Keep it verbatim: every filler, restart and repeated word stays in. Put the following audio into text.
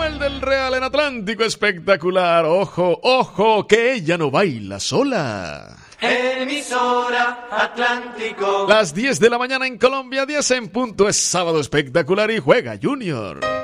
Manuel del Real en Atlántico Espectacular. Ojo, ojo, que ella no baila sola. Emisora Atlántico. Las diez de la mañana en Colombia, diez en punto, es Sábado Espectacular y juega Junior.